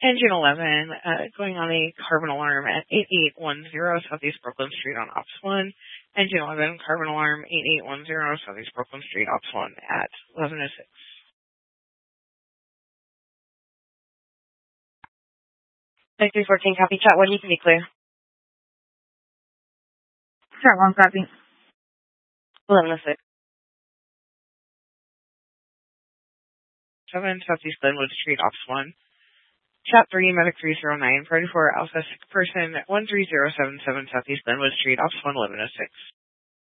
Engine 11, going on a carbon alarm at 8810 Southeast Brooklyn Street on Ops 1. Engine 11, carbon alarm 8810 Southeast Brooklyn Street, Ops 1 at 11:06. Victory 14, copy. Chat 1, you can be clear. Chat 1, copy. 11:06. 7 Southeast Glenwood Street, Ops 1. Chat 3, Medic 309, Party 4 Alpha 6 person, 13077 Southeast Glenwood Street, Ops 1, 11:06.